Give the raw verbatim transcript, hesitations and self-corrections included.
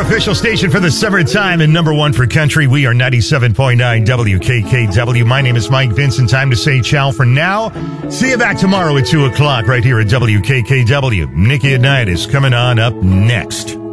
official station for the summertime and number one for country. We are ninety-seven point nine W K K W. My name is Mike Vincent. Time to say ciao for now. See you back tomorrow at two o'clock right here at W K K W. Nikki at Night is coming on up next.